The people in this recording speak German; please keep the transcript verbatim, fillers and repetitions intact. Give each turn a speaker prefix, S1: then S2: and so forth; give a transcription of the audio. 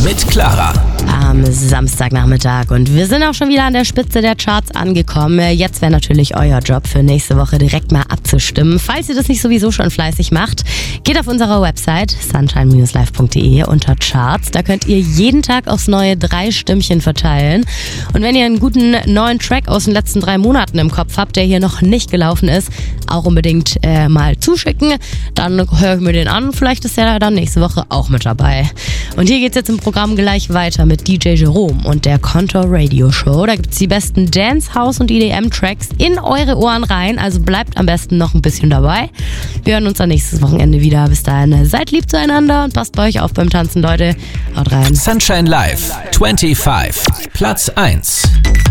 S1: mit Clara.
S2: Am Samstagnachmittag und wir sind auch schon wieder an der Spitze der Charts angekommen. Jetzt wäre natürlich euer Job für nächste Woche direkt mal abzustimmen. Falls ihr das nicht sowieso schon fleißig macht, geht auf unserer Website sunshine dash live punkt de unter Charts. Da könnt ihr jeden Tag aufs neue drei Stimmchen verteilen. Und wenn ihr einen guten neuen Track aus den letzten drei Monaten im Kopf habt, der hier noch nicht gelaufen ist, auch unbedingt äh, mal zuschicken. Dann höre ich mir den an. Vielleicht ist der dann nächste Woche auch mit dabei. Und hier geht's jetzt im Programm gleich weiter mit D J Jerome und der Contour Radio Show. Da gibt's die besten Dance, House und E D M-Tracks in eure Ohren rein. Also bleibt am besten noch ein bisschen dabei. Wir hören uns dann nächstes Wochenende wieder. Bis dahin, seid lieb zueinander und passt bei euch auf beim Tanzen, Leute. Haut rein.
S1: Sunshine Live, fünfundzwanzig, Platz eins.